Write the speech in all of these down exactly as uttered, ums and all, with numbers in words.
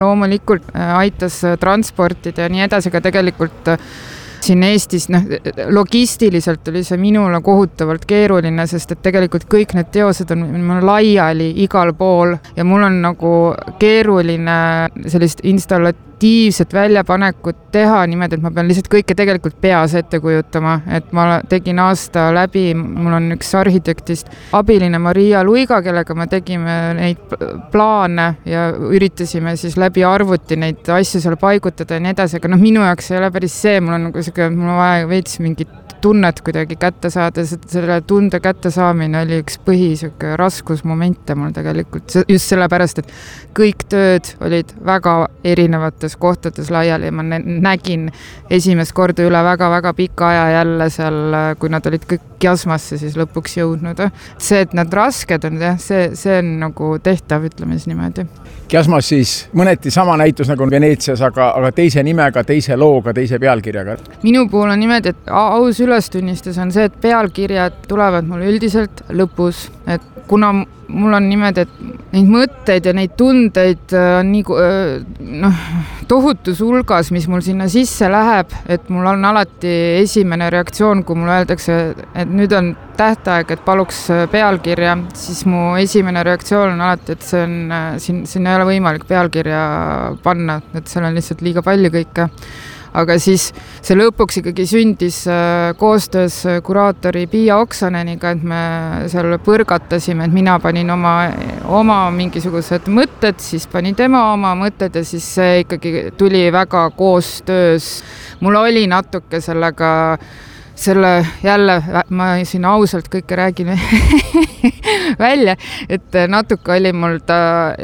loomulikult aitas transportida ja nii edasi, aga tegelikult siin Eestis noh, logistiliselt oli see minule kohutavalt keeruline, sest et tegelikult kõik need teosed on mul laiali igal pool ja mul on nagu keeruline sellist installatiivset väljapanekut teha niimoodi, et ma pean lihtsalt kõike tegelikult peas ette kujutama, et ma tegin aasta läbi, mul on üks arhitektist abiline Maria Luiga, kellega me tegime neid plaane ja üritasime siis läbi arvuti neid asju seal paigutada ja nii edasi, aga noh, minu jaoks ei ole päris see, mul on nagu mul on vaja veits mingit tunnet kuidagi kätte saada, selle tunde kätte saamine oli üks põhi raskusmomente mul tegelikult, just sellepärast, et kõik tööd olid väga erinevates kohtades laiali ja ma nägin esimest korda üle väga-väga pika aja jälle seal, kui nad olid kõik Kiasmasse siis lõpuks jõudnud. See, et nad rasked on, jah, see, see on nagu tehtav, ütleme siis niimoodi. Kiasmas siis mõneti sama näitus nagu Veneetsias, aga, aga teise nimega, teise looga, teise pealkirjaga. Minu puhul on niimoodi, et aus ülestunnistus on see, et pealkirjad tulevad mul üldiselt lõpus, et kuna mul on niimoodi, et neid mõtteid ja neid tundeid on nii noh, tohutus hulgas, mis mul sinna sisse läheb, et mul on alati esimene reaktsioon, kui mul öeldakse, et nüüd on tähtaeg, et paluks pealkirja, siis mu esimene reaktsioon on alati, et see on, siin, siin ei ole võimalik pealkirja panna, et seal on lihtsalt liiga palju kõike. Aga siis see lõpuks ikkagi sündis koostöös kuraatori Pia Oksoneniga, et me seal põrgatasime, et mina panin oma, oma mingisugused mõtted, siis panin tema oma mõtted ja siis see ikkagi tuli väga koostöös. Mul oli natuke sellega selle jälle, ma siin ausalt kõike räägin välja, et natuke oli mul ta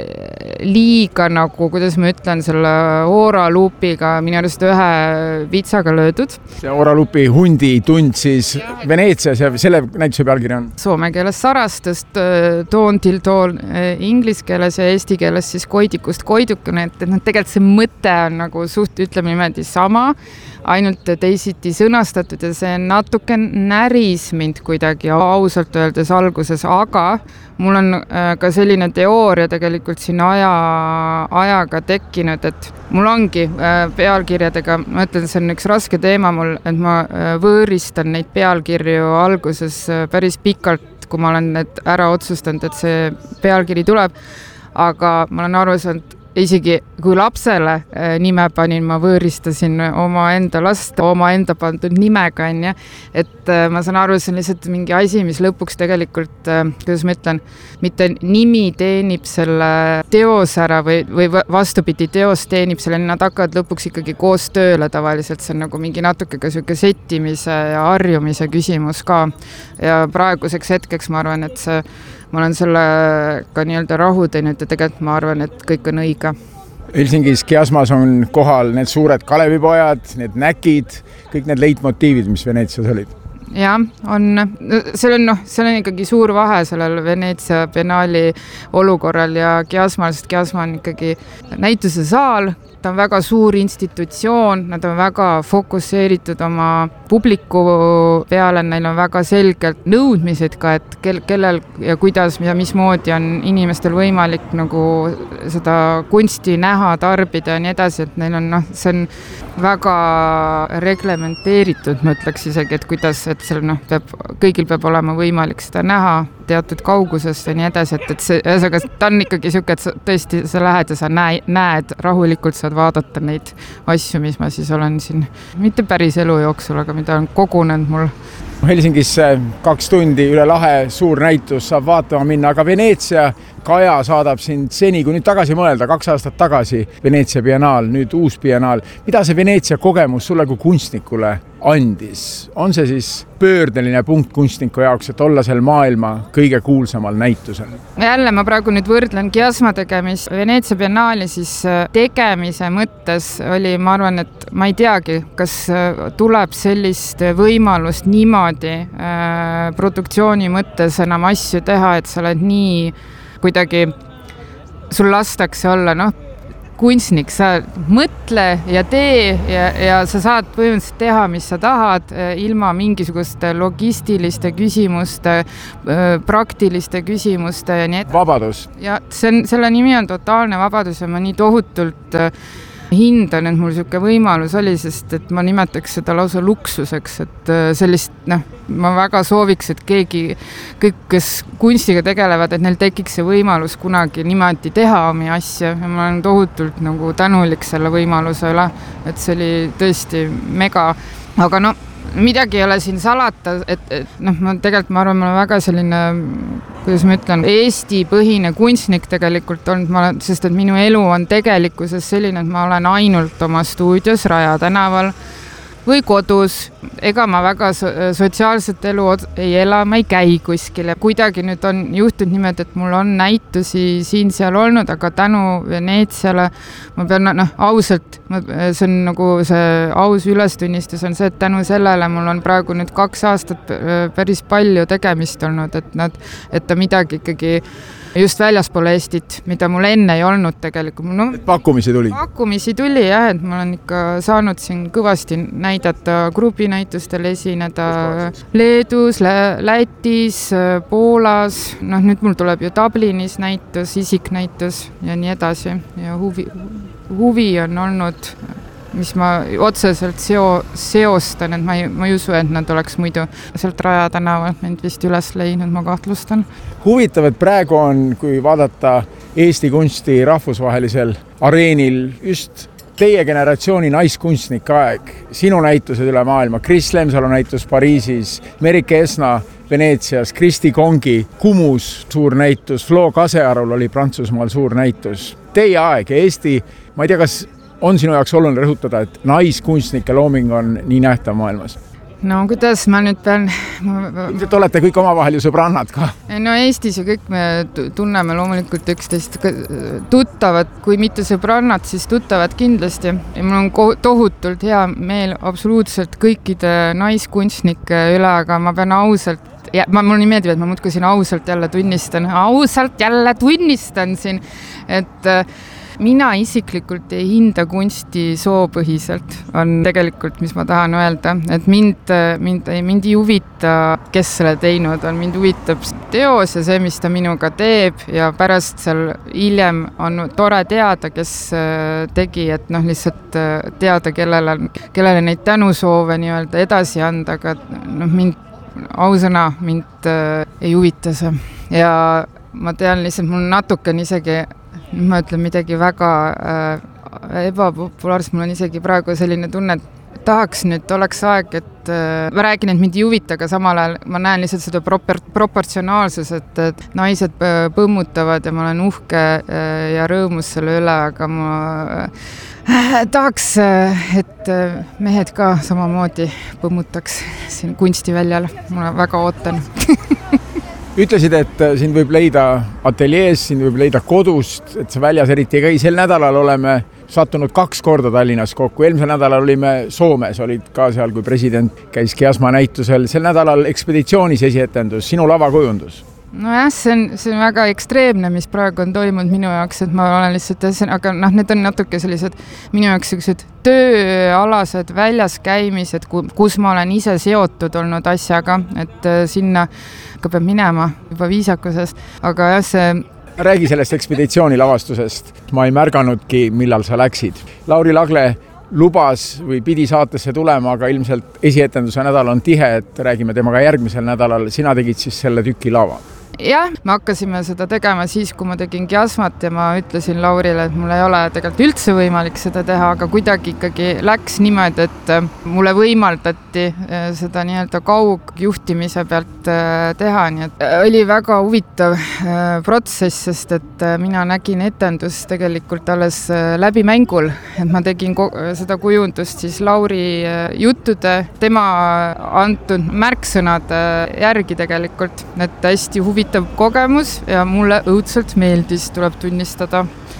liiga nagu, kuidas ma ütlen, selle Oralupiga minu arust ühe vitsaga löödud. See Oralupi hundi tund siis Veneetsias ja selle näituse pealkiri on? Soome keeles sarastust, toon til toon inglis keeles ja eesti keeles siis koidikust koidukune, et no, tegelikult see mõte on nagu suht, ütleme niimoodi sama, ainult teisiti sõnastatud ja see natuke näris mind kuidagi ausalt öeldes alguses, aga mul on ka selline teooria tegelikult siin aja, ajaga tekkinud, et mul ongi pealkirjadega, ma ütlen, see on üks raske teema mul, et ma võõristan neid pealkirju alguses päris pikalt, kui ma olen need ära otsustanud, et see pealkiri tuleb, aga ma olen aru saanud, isegi kui lapsele nime panin, ma võõristasin oma enda last, oma enda pandud nimega, on ja, et ma saan aru, see on lihtsalt mingi asi, mis lõpuks tegelikult, kuidas ma ütlen, mitte nimi teenib selle teos ära või, või vastupidi, teos teenib selle, nad hakkavad lõpuks ikkagi koos tööle tavaliselt, see on nagu mingi natuke ka selline settimise ja harjumise küsimus ka ja praeguseks hetkeks ma arvan, et see ma olen selle ka nii-öelda rahu teinud ja tegelikult ma arvan, et kõik on õige. Helsingis Kiasmas on kohal need suured Kalevipojad, need näkid, kõik need leitmotiivid, mis Veneetsias olid. Ja, on, see on, noh, see on ikkagi suur vahe sellel Veneetsia Biennaali olukorral ja Kiasmal, sest Kiasma on ikkagi näituse saal, ta on väga suur institutsioon, nad on väga fokusseeritud oma publiku peale, neil on väga selgelt nõudmised ka, et kel, kellel ja kuidas ja mismoodi on inimestel võimalik nagu seda kunsti näha, tarbida ja nii edasi, et neil on, noh, see on väga reglementeeritud, ma ütleks isegi, et kuidas, et seal, noh, peab, kõigil peab olema võimalik seda näha teatud kaugusest ja nii edasi, et, et see, ühesõnaga, ta on ikkagi siuke, et sa, tõesti sa lähed ja sa näe, näed, rahulikult saad vaadata neid asju, mis ma siis olen siin, mitte päris elu jooksul, aga mida on kogunenud mul. Helsingis kaks tundi üle lahe suur näitus saab vaatama minna, aga Veneetsia Kaja saadab sind seni, kui nüüd tagasi mõelda, kaks aastat tagasi Veneetsia Biennaal, nüüd uus Biennaal. Mida see Veneetsia kogemus sulle kui kunstnikule andis? On see siis pöördeline punkt kunstniku jaoks, et olla seal maailma kõige kuulsamal näitusel? Jälle ma praegu nüüd võrdlen Kiasma tegemist. Veneetsia Biennaali siis tegemise mõttes oli, ma arvan, et ma ei teagi, kas tuleb sellist võimalust niimoodi äh, produktsiooni mõttes enam asju teha, et sa oled nii kuidagi, sul lastakse olla, noh, kunstnik, sa mõtle ja tee ja, ja sa saad põhimõtteliselt teha, mis sa tahad, ilma mingisuguste logistiliste küsimuste, praktiliste küsimuste ja nii et. Vabadus. Ja see on, selle nimi on totaalne vabadus ja ma nii tohutult hindan, et mul siuke võimalus oli, sest et ma nimetaks seda lausa luksuseks, et sellist, noh, ma väga sooviks, et keegi, kõik, kes kunstiga tegelevad, et neil tekiks see võimalus kunagi niimoodi teha omi asja ja ma olen tohutult nagu tänulik selle võimaluse üle, et see oli tõesti mega, aga no midagi ei ole siin salata, et, et noh, ma tegelikult ma arvan, ma olen väga selline, kuidas ma ütlen, Eesti põhine kunstnik tegelikult olnud, ma olen, sest et minu elu on tegelikkuses selline, et ma olen ainult oma stuudios Raja tänaval või kodus. Ega ma väga sotsiaalset elu ei ela, ma ei käi kuskil. Kuidagi nüüd on juhtunud niimoodi, et mul on näitusi siin seal olnud, aga tänu Veneetsiale ma pean, noh, ausalt, see on nagu see aus ülestunnistus on see, et tänu sellele mul on praegu nüüd kaks aastat päris palju tegemist olnud, et nad, et ta midagi ikkagi just väljaspool Eestit, mida mul enne ei olnud tegelikult. No, pakkumisi tuli? Pakkumisi tuli jah, et ma olen ikka saanud siin kõvasti näidata grupinäitustel, esineda Leedus, Lätis, Poolas, noh nüüd mul tuleb ju Dublinis näitus, isiknäitus ja nii edasi ja huvi, huvi on olnud, mis ma otseselt seo, seostan, et ma ei, ma ei usu, et nad oleks muidu sealt Raja tänavalt mind vist üles leidnud, ma kahtlustan. Huvitav, et praegu on, kui vaadata Eesti kunsti rahvusvahelisel areenil just teie generatsiooni naiskunstnike aeg, sinu näitused üle maailma, Kris Lemsalu näitus Pariisis, Merike Esna Veneetsias, Kristi Kongi Kumus suur näitus, Flo Kasearul oli Prantsusmaal suur näitus. Teie aeg ja Eesti, ma ei tea, kas on sinu jaoks oluline rõhutada, et naiskunstnike looming on nii nähtav maailmas? No kuidas ma nüüd pean... Te olete kõik omavahel ju sõbrannad ka. No Eestis ja kõik me tunneme loomulikult üksteist tuttavad, kui mitte sõbrannad, siis tuttavad kindlasti. Ja mul on tohutult hea meel absoluutselt kõikide naiskunstnike üle, aga ma pean ausalt ja ma, mul nii meeldib, et ma muudkui siin ausalt jälle tunnistan, ausalt jälle tunnistan siin, et mina isiklikult ei hinda kunsti soopõhiselt, on tegelikult, mis ma tahan öelda, et mind, mind, mind ei huvita, kes selle teinud on, mind huvitab teos ja see, mis ta minuga teeb ja pärast seal hiljem on tore teada, kes tegi, et noh, lihtsalt teada, kellele, kellele neid tänusoove nii-öelda edasi anda, aga noh, mind, ausõna, mind ei huvita see ja ma tean lihtsalt, mul natuke isegi ma ütlen midagi väga äh, ebapopulaarset, mul on isegi praegu selline tunne, et tahaks nüüd, oleks aeg, et äh, ma räägin, et mind ei huvita, aga samal ajal ma näen lihtsalt seda propor- proportsionaalsus, et, et naised põmmutavad ja ma olen uhke äh, ja rõõmus selle üle, aga ma äh, tahaks, et mehed ka samamoodi põmmutaks siin kunstiväljal. Ma väga ootan. Ütlesid, et sind võib leida ateljees, sind võib leida kodust, et sa väljas eriti ei käi. Sel nädalal oleme sattunud kaks korda Tallinnas kokku. Eelmisel nädalal olime Soomes, olid ka seal, kui president käis Kiasma näitusel. Sel nädalal ekspeditsioonis esietendus, sinu lavakujundus. No jah, see on, see on väga ekstreemne, mis praegu on toimunud minu jaoks, et ma olen lihtsalt, aga noh, need on natuke sellised minu jaoks sellised tööalased väljas käimised, kus ma olen ise seotud olnud asjaga, et sinna ka peab minema juba viisakusest, aga jah, see... Räägi sellest ekspeditsiooni lavastusest. Ma ei märganudki, millal sa läksid. Lauri Lagle lubas või pidi saatesse tulema, aga ilmselt esietenduse nädal on tihe, et räägime temaga järgmisel nädalal. Sina tegid siis selle tüki lava. Jah, me hakkasime seda tegema siis, kui ma tegin Kiasmat ja ma ütlesin Laurile, et mul ei ole tegelikult üldse võimalik seda teha, aga kuidagi ikkagi läks niimoodi, et mulle võimaldati seda nii-öelda kaugjuhtimise pealt teha, nii et oli väga huvitav protsess, sest et mina nägin etendust tegelikult alles läbi mängul, et ma tegin seda kujundust siis Lauri juttude, tema antud märksõnade järgi tegelikult, et hästi huvitav kogemus ja mulle õudselt meeldis, tuleb tunnistada.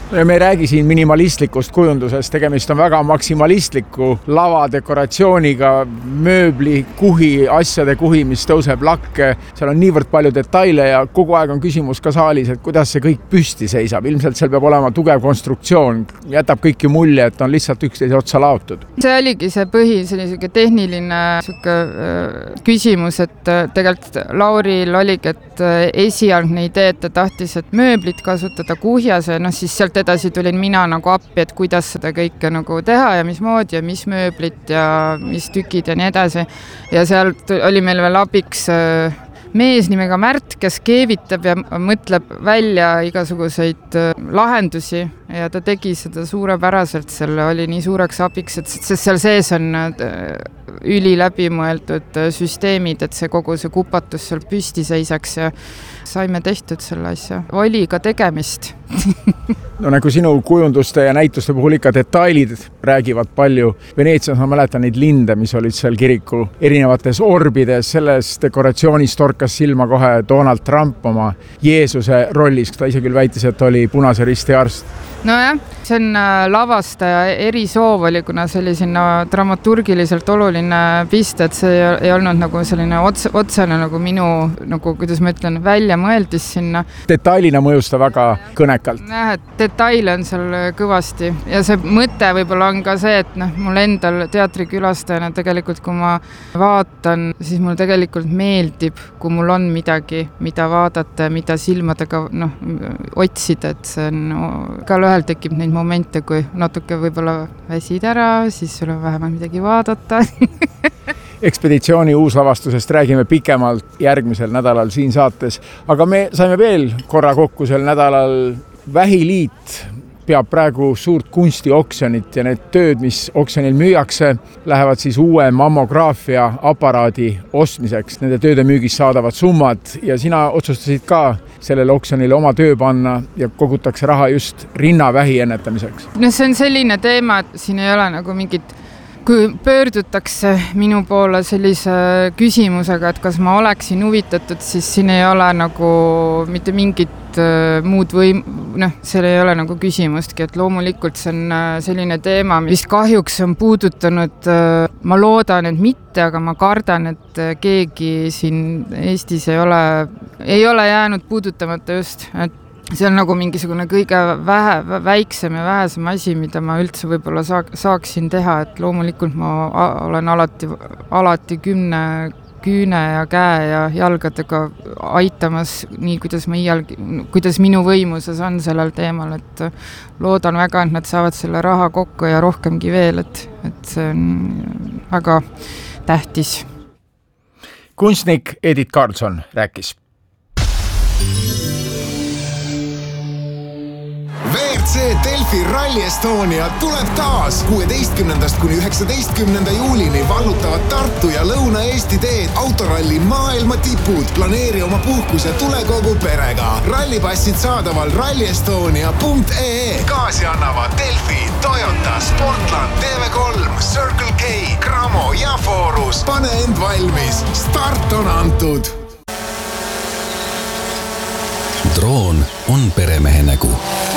Me ei räägi siin minimalistlikust kujundusest, tegemist on väga maksimalistliku lavadekoratsiooniga, mööbli kuhi, asjade kuhi, mis tõuseb lakke. Seal on niivõrd palju detaile ja kogu aeg on küsimus ka saalis, et kuidas see kõik püsti seisab. Ilmselt seal peab olema tugev konstruktsioon, jätab kõik ju mulje, et on lihtsalt üksteise otsa laotud. See oligi see põhi, selline tehniline suke, äh, küsimus, et tegelikult Lauril oligi, et esialgne idee, et ta tahtis, et mööblit kasutada kuhjas ja noh, siis sealt edasi tulin mina nagu appi, et kuidas seda kõike nagu teha ja mismoodi ja mis mööblit ja mis tükid ja nii edasi. Ja sealt oli meil veel abiks mees nimega Märt, kes keevitab ja mõtleb välja igasuguseid lahendusi ja ta tegi seda suurepäraselt, selle oli nii suureks abiks, et sest seal sees on üli läbimõeldud süsteemid, et see kogu see kupatus seal püsti seisaks ja saime tehtud selle asja. Oli ka tegemist. No nagu sinu kujunduste ja näituste puhul ikka detailid räägivad palju. Veneetsias ma mäletan neid linde, mis olid seal kiriku erinevates orbides. Selles dekoratsioonis torkas silma kohe Donald Trump oma Jeesuse rollis. Ta ise küll väitis, et oli Punase Risti arst. No jah, see on lavastaja erisoov oli, kuna see oli sinna dramaturgiliselt oluline pist, et see ei olnud nagu selline ots, otsene nagu minu, nagu kuidas ma ütlen, välja mõeldis sinna. Detailina mõjus ta väga kõnekalt. Jah, et detaile on seal kõvasti ja see mõte võib-olla on ka see, et noh, mul endal teatrikülastajana tegelikult, kui ma vaatan, siis mul tegelikult meeldib, kui mul on midagi, mida vaadata, mida silmadega noh, otsida, et see on ka ühel tekib neid momente, kui natuke võib-olla väsid ära, siis sul on vähemalt midagi vaadata. Ekspeditsiooni uuslavastusest räägime pikemalt järgmisel nädalal siin saates, aga me saime veel korra kokku sel nädalal. Vähiliit peab praegu suurt kunstioksjonit ja need tööd, mis oksjonil müüakse, lähevad siis uue mammograafia aparaadi ostmiseks. Nende tööde müügis saadavad summad ja sina otsustasid ka sellele oksjonile oma töö panna ja kogutakse raha just rinnavähi ennetamiseks. No see on selline teema, et siin ei ole nagu mingit, kui pöördutakse minu poole sellise küsimusega, et kas ma oleksin huvitatud, siis siin ei ole nagu mitte mingit muud või noh, seal ei ole nagu küsimustki, et loomulikult see on selline teema, mis kahjuks on puudutanud, ma loodan, et mitte, aga ma kardan, et keegi siin Eestis ei ole, ei ole jäänud puudutamata just, et see on nagu mingisugune kõige vähe, väiksem ja vähesem asi, mida ma üldse võib-olla saaksin teha, et loomulikult ma olen alati, alati kümne küüne ja käe ja jalgadega aitamas nii, kuidas, ma iialgi, kuidas minu võimuses on sellel teemal, et loodan väga, et nad saavad selle raha kokku ja rohkemgi veel, et, et see on väga tähtis. Kunstnik Edith Karlsson rääkis. V R C Delfi Rally Estonia tuleb taas kuueteistkümnendast kuni üheksateistkümnenda juulini vallutavad Tartu ja Lõuna-Eesti teed autoralli maailma tipud. Planeeri oma puhkus ja tule kogu perega. Rallipassid saadaval rally estonia punkt ee ee. Kaasi annavad Delfi, Toyota, Sportland, T V kolm, Circle K, Cramo ja Forus. Pane end valmis. Start on antud. Droon on peremehe nägu.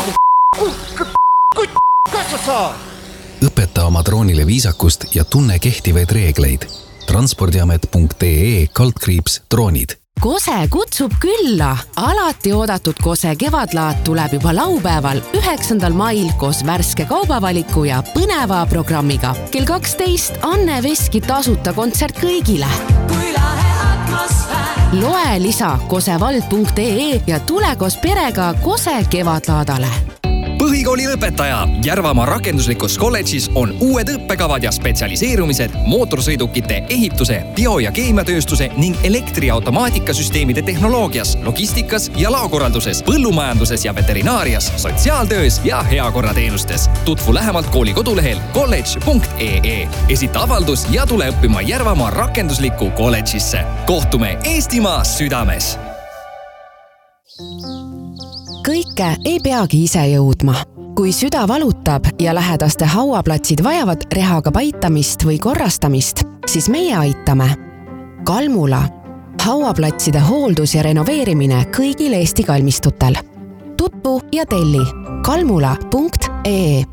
Õpeta oma droonile viisakust ja tunne kehtivaid reegleid. transpordiamet punkt ee ee kaldkriips droonid. Kose kutsub külla. Alati oodatud Kose kevadlaat tuleb juba laupäeval üheksandal mail koos värske kaubavaliku ja põneva programmiga. Kell kaksteist Anne Veski tasuta kontsert kõigile. Kui lahe atmosfäär. Loe lisa kosevald punkt ee ee ja tule koos perega Kose kevadlaadale. Põhikooli lõpetaja Järvamaa rakenduslikus kolledžis on uued õppekavad ja spetsialiseerumised mootorsõidukite ehituse, bio- ja keemiatööstuse ning elektriautomaatikasüsteemide tehnoloogias, logistikas ja laokorralduses, põllumajanduses ja veterinaarias, sotsiaaltöös ja heakorrateenustes. Tutvu lähemalt kooli kodulehel kolledž punkt ee ee. Esita avaldus ja tule õppima Järvamaa rakenduslikku kolledžisse. Kohtume Eestimaa südames! Kõike ei peagi ise jõudma. Kui süda valutab ja lähedaste hauaplatsid vajavad rehaga paitamist või korrastamist, siis meie aitame. Kalmula. Hauaplatside hooldus ja renoveerimine kõigil Eesti kalmistutel. tutvu ja telli kalmula punkt ee.